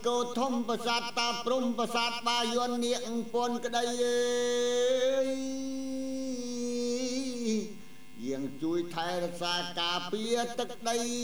កោធំប្រសាទតាព្រំប្រសាទបាយ័ននាងពនក្តីយើងជួយថែរក្សាការពារទឹកដី